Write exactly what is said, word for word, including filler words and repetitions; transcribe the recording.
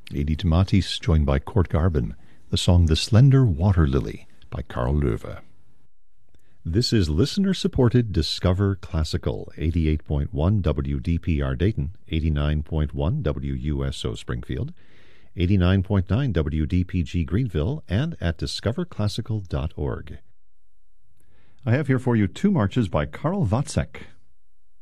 Eddie Tomatis joined by Kurt Garben. The song The Slender Water Lily by Carl Löwe. This is listener-supported Discover Classical, eighty-eight point one W D P R Dayton, eighty-nine point one W U S O Springfield, eighty-nine point nine W D P G Greenville, and at discover classical dot org. I have here for you two marches by Karl Watzek.